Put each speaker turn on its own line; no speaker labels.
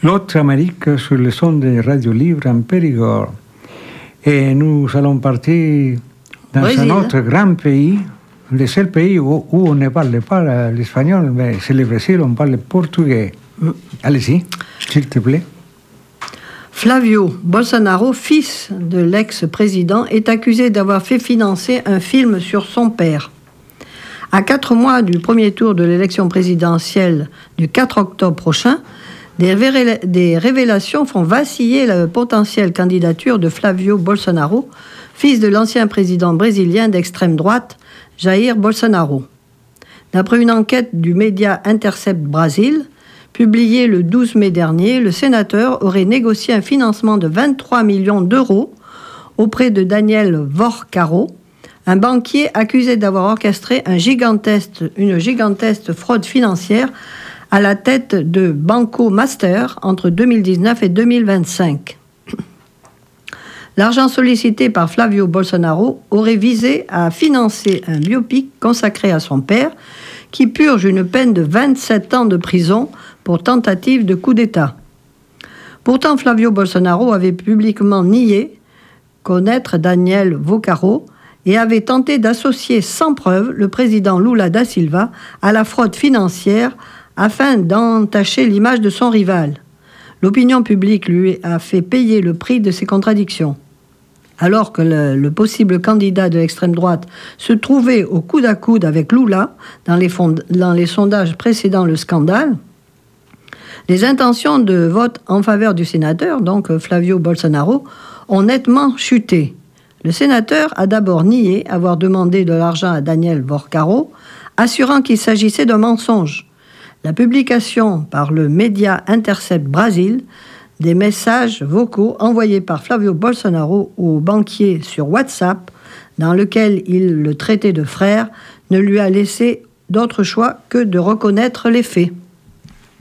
L'autre Amérique sur le son de Radio Libre en Périgord. Et nous allons partir dans
Brésil.
un autre grand pays, le seul pays où on ne parle pas l'espagnol, mais c'est le Brésil, on parle portugais. Allez-y, s'il te plaît.
Flavio Bolsonaro, fils de l'ex-président, est accusé d'avoir fait financer un film sur son père. À 4 mois du premier tour de l'élection présidentielle du 4 octobre prochain, des révélations font vaciller la potentielle candidature de Flavio Bolsonaro, fils de l'ancien président brésilien d'extrême droite, Jair Bolsonaro. D'après une enquête du média Intercept Brasil, publiée le 12 mai dernier, le sénateur aurait négocié un financement de 23 millions d'euros auprès de Daniel Vorcaro, un banquier accusé d'avoir orchestré une gigantesque fraude financière à la tête de Banco Master entre 2019 et 2025. L'argent sollicité par Flavio Bolsonaro aurait visé à financer un biopic consacré à son père, qui purge une peine de 27 ans de prison pour tentative de coup d'État. Pourtant, Flavio Bolsonaro avait publiquement nié connaître Daniel Vorcaro et avait tenté d'associer sans preuve le président Lula da Silva à la fraude financière afin d'entacher l'image de son rival. L'opinion publique lui a fait payer le prix de ses contradictions. Alors que le possible candidat de l'extrême droite se trouvait au coude à coude avec Lula dans les sondages précédant le scandale, les intentions de vote en faveur du sénateur, donc Flavio Bolsonaro, ont nettement chuté. Le sénateur a d'abord nié avoir demandé de l'argent à Daniel Vorcaro, assurant qu'il s'agissait d'un mensonge. La publication par le média Intercept Brasil des messages vocaux envoyés par Flavio Bolsonaro au banquier sur WhatsApp, dans lequel il le traitait de frère, ne lui a laissé d'autre choix que de reconnaître les faits.